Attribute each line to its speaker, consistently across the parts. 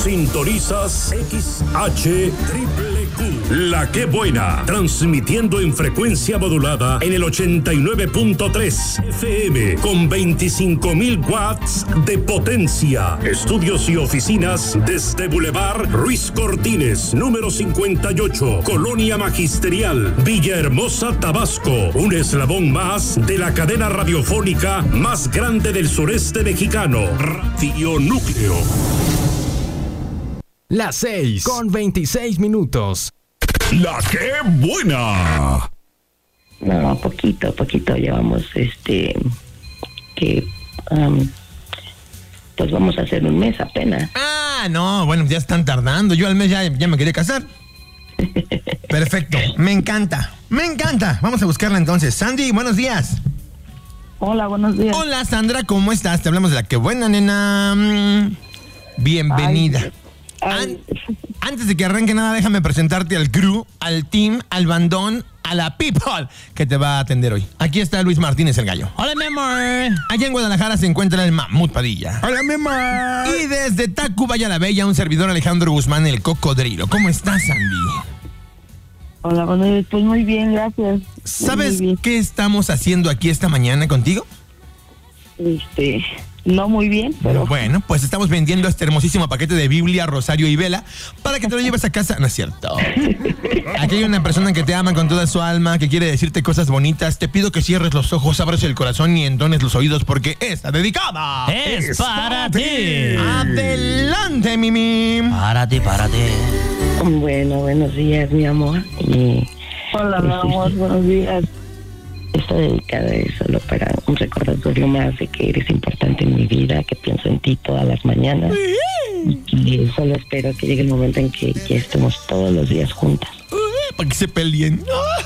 Speaker 1: Sintonizas XHQQ, La Que Buena, transmitiendo en frecuencia modulada en el 89.3 FM con 25,000 watts de potencia. Estudios y oficinas desde Boulevard Ruiz Cortines, número 58, Colonia Magisterial, Villahermosa, Tabasco. Un eslabón más de la cadena radiofónica más grande del sureste mexicano, Radio Núcleo.
Speaker 2: Las 6:26.
Speaker 1: La Que Buena.
Speaker 3: No, poquito llevamos pues vamos a hacer un mes apenas.
Speaker 4: Ah, no, bueno, ya están tardando. Yo al mes ya me quería casar. Perfecto, me encanta. Vamos a buscarla entonces. Sandy, buenos días.
Speaker 3: Hola, buenos días.
Speaker 4: Hola, Sandra, ¿cómo estás? Te hablamos de La Que Buena, nena. Bienvenida. Antes de que arranque nada, déjame presentarte al crew, al team, al bandón, a la people que te va a atender hoy. Aquí está Luis Martínez, el gallo.
Speaker 5: Hola, mi amor.
Speaker 4: Allá en Guadalajara se encuentra el Mamut Padilla.
Speaker 5: Hola, mi amor.
Speaker 4: Y desde Tacubaya la Bella, un servidor, Alejandro Guzmán, el cocodrilo. ¿Cómo estás, Sandy?
Speaker 3: Hola, bueno, pues muy bien, gracias.
Speaker 4: ¿Sabes
Speaker 3: muy bien.
Speaker 4: qué estamos haciendo aquí esta mañana contigo?
Speaker 3: No muy bien, pero...
Speaker 4: Bueno, pues estamos vendiendo este hermosísimo paquete de Biblia, Rosario y Vela para que te lo lleves a casa. No es cierto. Aquí hay una persona que te ama con toda su alma, que quiere decirte cosas bonitas. Te pido que cierres los ojos, abras el corazón y entones los oídos porque está dedicada.
Speaker 5: Es para ti.
Speaker 4: Adelante, Mimi.
Speaker 5: Para ti.
Speaker 3: Bueno, buenos días, mi amor. Hola, mi amor, buenos días. Estoy dedicada solo para un recordatorio más de que eres importante en mi vida, que pienso en ti todas las mañanas. Y solo espero que llegue el momento en que ya estemos todos los días juntas.
Speaker 4: Para que se peleen.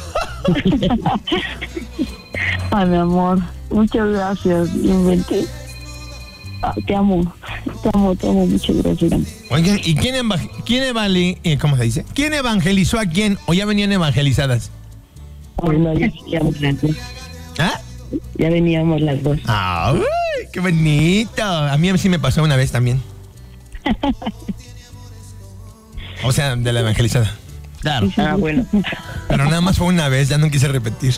Speaker 3: Ay, mi amor, muchas gracias. Inventé. Te amo, muchas gracias.
Speaker 4: Oigan, ¿y cómo se dice? ¿Quién evangelizó a quién? ¿O ya venían evangelizadas?
Speaker 3: Bueno, ya veníamos las dos.
Speaker 4: ¿Ah?
Speaker 3: Ya veníamos las dos.
Speaker 4: ¡Ay, qué bonito! A mí sí me pasó una vez también. O sea, de la evangelizada.
Speaker 5: Claro.
Speaker 3: Ah, bueno.
Speaker 4: Pero nada más fue una vez, ya no quise repetir.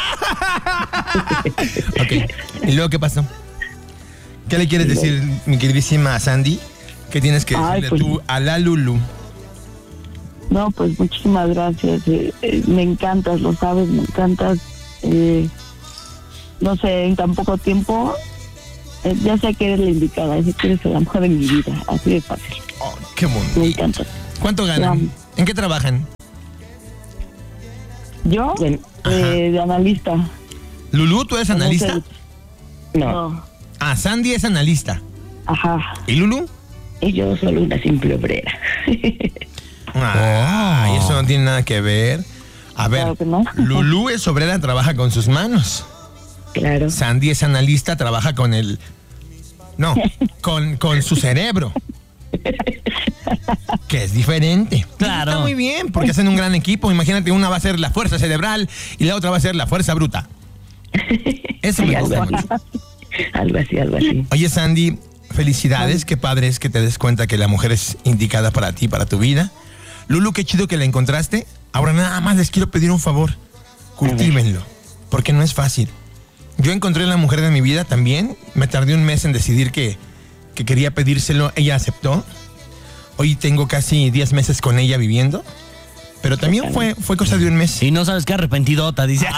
Speaker 4: Ok, ¿y luego qué pasó? ¿Qué le quieres decir, mi queridísima Sandy? ¿Qué tienes que decirle tú a la Lulu?
Speaker 3: No, pues muchísimas gracias. Me encantas, lo sabes, me encantas. No sé, en tan poco tiempo, ya sé que eres la indicada, sé que eres el amor de mi vida, así de fácil.
Speaker 4: Oh, qué bonito.
Speaker 3: Me encanta.
Speaker 4: ¿Cuánto ganan? ¿En qué trabajan?
Speaker 3: ¿Yo? De analista.
Speaker 4: ¿Lulu, tú eres analista?
Speaker 3: No.
Speaker 4: Ah, Sandy es analista.
Speaker 3: Ajá.
Speaker 4: ¿Y Lulu?
Speaker 3: Y yo solo una simple obrera.
Speaker 4: Y eso no tiene nada que ver. A ver,
Speaker 3: Claro que no.
Speaker 4: Lulú es obrera, trabaja con sus manos.
Speaker 3: Claro.
Speaker 4: Sandy es analista, trabaja con el... No, con su cerebro. Que es diferente.
Speaker 5: Claro.
Speaker 4: Está muy bien, porque hacen un gran equipo. Imagínate, una va a ser la fuerza cerebral y la otra va a ser la fuerza bruta. Eso me gusta mucho.
Speaker 3: Algo así.
Speaker 4: Oye, Sandy, felicidades. Qué padre es que te des cuenta que la mujer es indicada para ti, para tu vida. Lulu, qué chido que la encontraste. Ahora nada más les quiero pedir un favor. Cultívenlo, porque no es fácil. Yo encontré la mujer de mi vida también. Me tardé un mes en decidir que quería pedírselo. Ella aceptó. Hoy tengo casi 10 meses con ella viviendo. Pero también fue cosa de un mes.
Speaker 5: Y no sabes qué arrepentidota, dice.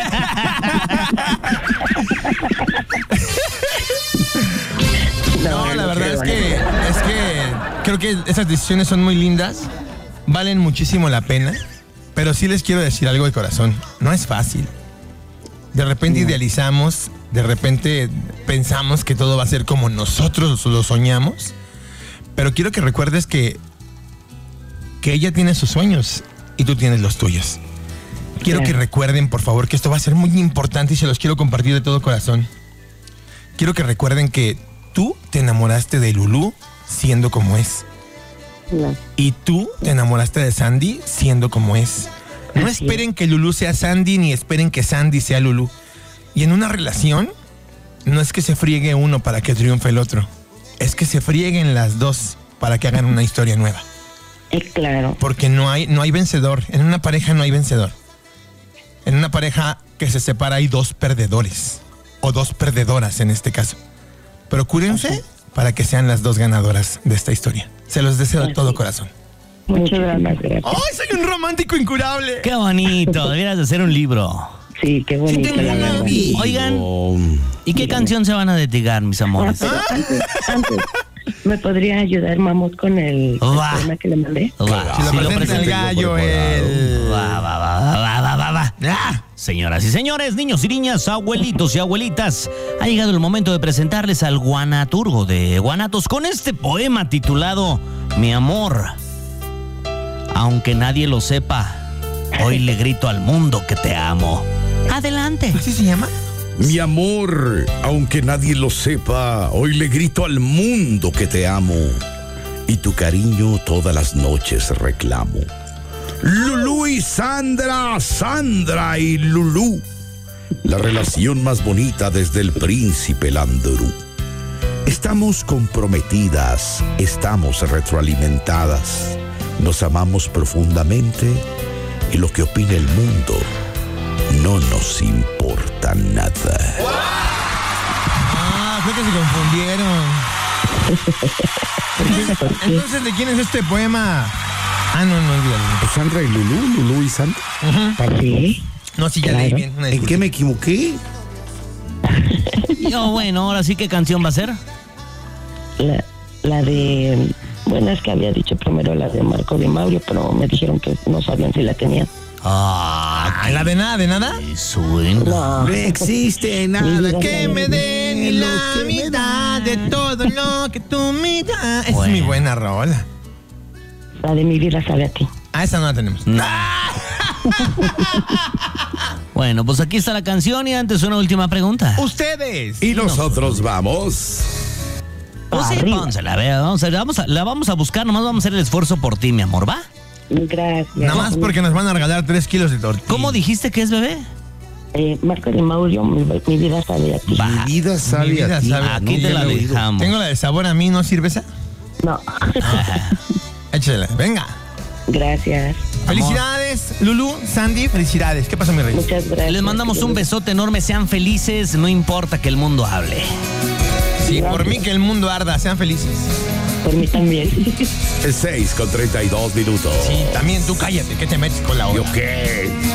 Speaker 4: No, la verdad es que creo que esas decisiones son muy lindas. Valen muchísimo la pena. Pero sí les quiero decir algo de corazón. No es fácil. De repente idealizamos, de repente pensamos que todo va a ser como nosotros lo soñamos. Pero quiero que recuerdes que ella tiene sus sueños y tú tienes los tuyos. Quiero que recuerden, por favor, que esto va a ser muy importante y se los quiero compartir de todo corazón. Quiero que recuerden que tú te enamoraste de Lulú siendo como es. Y tú te enamoraste de Sandy siendo como es. No esperen que Lulú sea Sandy ni esperen que Sandy sea Lulú. Y en una relación no es que se friegue uno para que triunfe el otro. Es que se frieguen las dos para que hagan una historia nueva.
Speaker 3: Claro.
Speaker 4: Porque no hay vencedor. En una pareja no hay vencedor. En una pareja que se separa hay 2 perdedores. O 2 perdedoras en este caso. Procúrense para que sean las 2 ganadoras de esta historia. Se los deseo de todo corazón.
Speaker 3: Muchísimas gracias.
Speaker 4: ¡Ay, soy un romántico incurable!
Speaker 5: Qué bonito, deberías de hacer un libro.
Speaker 3: Sí, qué bonito, la verdad.
Speaker 5: Oigan, ¿y qué canción se van a dedicar, mis amores?
Speaker 3: Pero antes, ¿me podría ayudar, Mamut, con el poema que le mandé?
Speaker 5: Va,
Speaker 4: Si lo
Speaker 5: sí,
Speaker 4: presenta el gallo, el...
Speaker 5: Va.
Speaker 4: Ah,
Speaker 5: Señoras y señores, niños y niñas, abuelitos y abuelitas, ha llegado el momento de presentarles al guanaturgo de Guanatos con este poema titulado Mi amor. Aunque nadie lo sepa, hoy le grito al mundo que te amo. Adelante.
Speaker 4: ¿Así se llama?
Speaker 2: Mi amor, aunque nadie lo sepa, hoy le grito al mundo que te amo. Y tu cariño todas las noches reclamo. Lulú y Sandra, Sandra y Lulú. La relación más bonita desde el príncipe Landurú. Estamos comprometidas, estamos retroalimentadas. Nos amamos profundamente y lo que opine el mundo no nos importa nada.
Speaker 4: Ah, creo que se confundieron. Entonces, ¿de quién es este poema? Ah, no, olvídalo.
Speaker 2: Sandra y Lulú, Lulú y Sandra.
Speaker 3: Sí.
Speaker 4: No, sí, ya leí bien.
Speaker 2: ¿En qué me equivoqué?
Speaker 5: No, bueno, ahora sí, ¿qué canción va a ser?
Speaker 3: La de... Bueno, es que había dicho primero la de Marco de Mauro, pero me dijeron que no sabían si la tenían.
Speaker 4: ¿La de nada, de nada?
Speaker 3: No.
Speaker 2: No existe nada
Speaker 4: Que me den ni la mitad de todo lo que tú me das. Es mi buena rola.
Speaker 3: La de Mi vida sabe a ti.
Speaker 4: Ah, esa no la tenemos.
Speaker 5: Bueno, pues aquí está la canción y antes una última pregunta.
Speaker 4: Ustedes.
Speaker 2: Y nosotros vamos.
Speaker 5: Pues sí, pónsela, a ver, la vamos a buscar, nomás vamos a hacer el esfuerzo por ti, mi amor, ¿va?
Speaker 3: Gracias.
Speaker 4: Nada más porque nos van a regalar 3 kilos de tortilla.
Speaker 5: ¿Cómo dijiste que es, bebé?
Speaker 3: Marco de Mauro, mi vida sabe a ti.
Speaker 5: Va.
Speaker 2: Mi vida sabe a ti.
Speaker 5: Aquí te la dejamos.
Speaker 4: Tengo la de sabor a mí, ¿no sirve esa?
Speaker 3: No.
Speaker 4: Échale, venga.
Speaker 3: Gracias.
Speaker 4: Felicidades, Lulú, Sandy, felicidades. ¿Qué pasó, mi rey?
Speaker 3: Muchas gracias.
Speaker 5: Les mandamos un besote enorme, sean felices, no importa que el mundo hable.
Speaker 4: Sí, por mí que el mundo arda, sean felices.
Speaker 3: Por mí también.
Speaker 2: 6:32 minutos.
Speaker 4: Sí, también tú cállate, ¿qué te metes con la
Speaker 2: ¿Yo
Speaker 4: hora?
Speaker 2: qué?